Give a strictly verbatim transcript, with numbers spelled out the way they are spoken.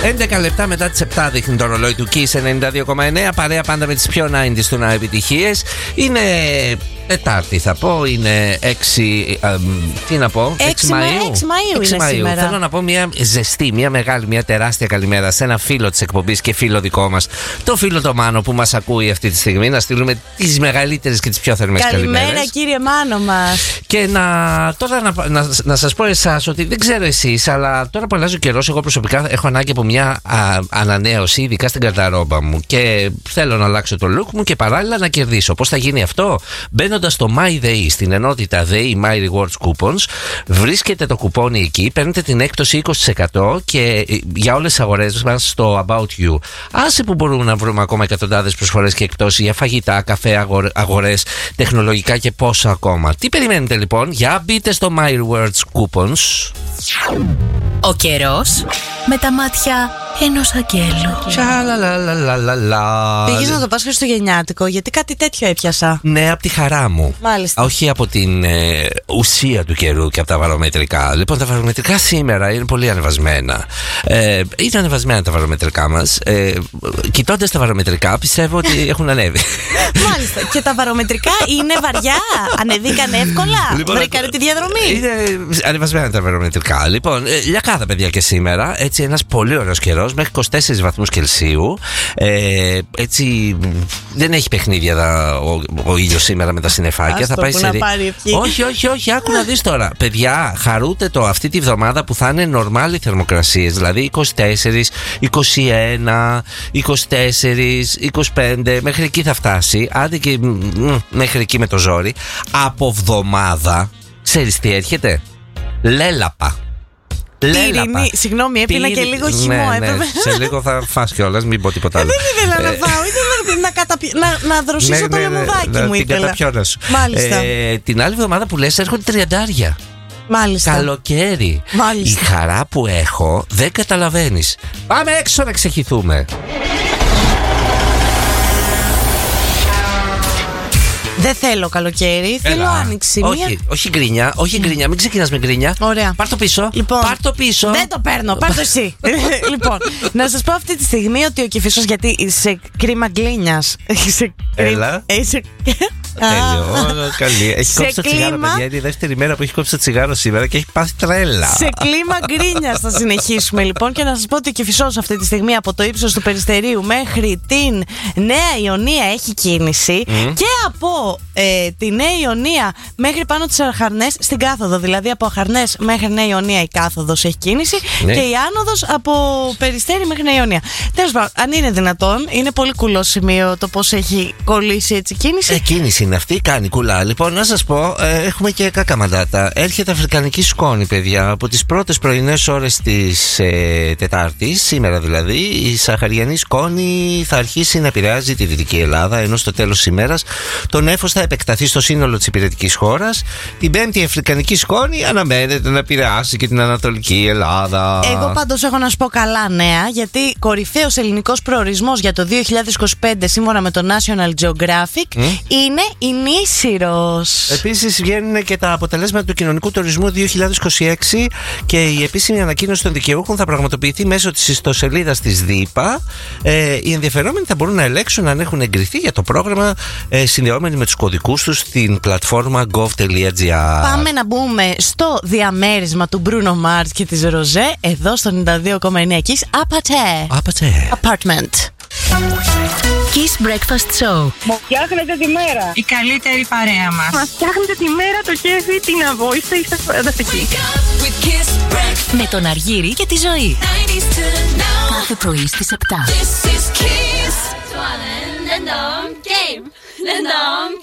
έντεκα λεπτά μετά τις επτά δείχνει το ρολόι του Kiss ενενήντα δύο κόμμα εννέα. Παρέα πάντα με τις πιο ενενήντα του να επιτυχίες. Είναι Τετάρτη θα πω, είναι έξι. Ε, τι να πω, έξι Μαΐου. έξι Μαΐου έξι είναι Μαΐου. σήμερα. Θέλω να πω μια ζεστή, μια μεγάλη, μια τεράστια καλημέρα σε ένα φίλο της εκπομπής και φίλο δικό μας, το φίλο το Μάνο που μας ακούει αυτή τη στιγμή. Να στείλουμε τις μεγαλύτερες και τις πιο θερμές καλημέρες. Καλημέρα κύριε Μάνο μας. Και να, τώρα να, να, να σας πω εσάς ότι δεν ξέρω εσείς, αλλά τώρα που αλλάζει ο καιρός, εγώ προσωπικά έχω ανάγκη από μια α, ανανέωση, ειδικά στην καρταρόμπα μου. Και θέλω να αλλάξω το look μου και παράλληλα να κερδίσω. Πώς θα γίνει αυτό? Μπαίνοντας στο MyDay, στην ενότητα ΔΕΗ My Rewards Coupons, βρίσκεται το κουπόνι εκεί, παίρνετε την έκπτωση είκοσι τοις εκατό και για όλες τις αγορές μας στο About You. Άσε που μπορούμε να βρούμε ακόμα εκατοντάδες προσφορές και εκπτώσεις για φαγητά, καφέ, αγορές, τεχνολογικά και πόσα ακόμα. Τι περιμένετε λοιπόν? Για μπείτε στο My Rewards Coupons. Ο καιρός με τα μάτια ενός αγγέλου. Τσαλαλαλαλαλα. Πήγες να το πας χριστουγεννιάτικο, γιατί κάτι τέτοιο έπιασα. Ναι, από τη χαρά μου. Μάλιστα. Όχι από την ε, ουσία του καιρού και από τα βαρομετρικά. Λοιπόν, τα βαρομετρικά σήμερα είναι πολύ ανεβασμένα. Ε, είναι ανεβασμένα τα βαρομετρικά μας. Ε, κοιτώντας τα βαρομετρικά, πιστεύω ότι έχουν ανέβει. Μάλιστα. Και τα βαρομετρικά είναι βαριά. Ανεβήκαν εύκολα. Λοιπόν, βρήκανε τη διαδρομή. Είναι ανεβασμένα τα βαρομετρικά. Λοιπόν, ε, λιακάδα παιδιά και σήμερα. Έτσι, ένας πολύ ωραίος καιρός, μέχρι είκοσι τέσσερις βαθμούς Κελσίου. Ε, έτσι, δεν έχει παιχνίδια δα, ο, ο ήλιος σήμερα με τα συννεφάκια. Θα πάει σε. Όχι, όχι, όχι, άκου να δεις τώρα. Παιδιά, χαρούτε το αυτή τη βδομάδα που θα είναι νορμάλι θερμοκρασίες. Δηλαδή είκοσι τέσσερα, είκοσι ένα, είκοσι τέσσερα, είκοσι πέντε. Μέχρι εκεί θα φτάσει. Άντε και μ, μέχρι εκεί με το ζόρι. Από βδομάδα, ξέρεις τι έρχεται? Λέλαπα. Τυρινή, συγγνώμη, έπινα και λίγο χυμό. Ναι, ναι. Σε λίγο θα φας κιόλας, μην πω τίποτα άλλο. Δεν ήθελα να φάω, ήθελα να, καταπι... να, να δροσίσω ναι, το λεμουδάκι ναι, ναι, μου. Την καταπιώνα σου. Μάλιστα. Ε, την άλλη εβδομάδα που λες έρχονται τριαντάρια. Μάλιστα. Καλοκαίρι. Μάλιστα. Η χαρά που έχω δεν καταλαβαίνεις. Πάμε έξω να ξεχυθούμε. Δεν θέλω καλοκαίρι, Έλα. θέλω άνοιξη. Όχι, μία... όχι γκρίνια, όχι γκρίνια, μην ξεκινάς με γκρίνια. Ωραία. Πάρ' το πίσω. Λοιπόν, Πάρ' το πίσω. Δεν το παίρνω, πάρ' το εσύ. Λοιπόν, να σας πω αυτή τη στιγμή ότι ο Κηφισός, γιατί σε κρίμα γκλίνιας. Έλα. Είσαι... Τέλειο, καλή. Έχει κόψει το τσιγάρο, κλίμα... παιδιά. Είναι η δεύτερη μέρα που έχει κόψει το τσιγάρο σήμερα και έχει πάθει τρέλα. Σε κλίμα γκρίνιας θα συνεχίσουμε λοιπόν. Και να σας πω ότι ο Κηφισός αυτή τη στιγμή από το ύψος του Περιστερίου μέχρι την Νέα Ιωνία έχει κίνηση. Mm. Και από ε, τη Νέα Ιωνία μέχρι πάνω τις Αχαρνές στην κάθοδο. Δηλαδή από Αχαρνές μέχρι Νέα Ιωνία η κάθοδος έχει κίνηση. Ναι. Και η άνοδος από Περιστέρι μέχρι Νέα Ιωνία. Τέλος πάντων, αν είναι δυνατόν, είναι πολύ κουλό σημείο το πώς έχει κολλήσει έτσι κίνηση. Ε, κίνηση είναι αυτή, κάνει κουλά. Λοιπόν, να σας πω, ε, έχουμε και κακά μαντάτα. Έρχεται αφρικανική σκόνη, παιδιά. Από τις πρώτες πρωινές ώρες της ε, Τετάρτης, σήμερα δηλαδή, η σαχαριανή σκόνη θα αρχίσει να επηρεάζει τη Δυτική Ελλάδα, ενώ στο τέλος της ημέρας το νέφος θα επεκταθεί στο σύνολο της υπηρετικής χώρας. Την Πέμπτη η αφρικανική σκόνη αναμένεται να επηρεάσει και την Ανατολική Ελλάδα. Εγώ πάντως έχω να σου πω καλά νέα, γιατί κορυφαίος ελληνικός προορισμός για το δύο χιλιάδες είκοσι πέντε σύμφωνα με το National Geographic mm? είναι η Νήσυρος. Επίσης βγαίνουν και τα αποτελέσματα του κοινωνικού τουρισμού δύο χιλιάδες είκοσι έξι και η επίσημη ανακοίνωση των δικαιούχων θα πραγματοποιηθεί μέσω της ιστοσελίδας της ΔΥΠΑ. Ε, οι ενδιαφερόμενοι θα μπορούν να ελέγξουν αν έχουν εγκριθεί για το πρόγραμμα ε, συνδεόμενοι με τους κωδικούς τους στην πλατφόρμα gov.gr. Πάμε να μπούμε στο διαμέρισμα του Bruno Mars και της Ροζέ εδώ στο ενενήντα δύο κόμμα εννέα Kiss Apate. Apate. Apartment. Kiss Breakfast Show. Μου φτιάχνετε τη μέρα. Η καλύτερη παρέα μας. Μας φτιάχνετε τη μέρα, το κέφι, την αβόησα, είστε φανταστικοί. Με τον Αργύρη και τη Ζωή. Κάθε πρωί στις επτά.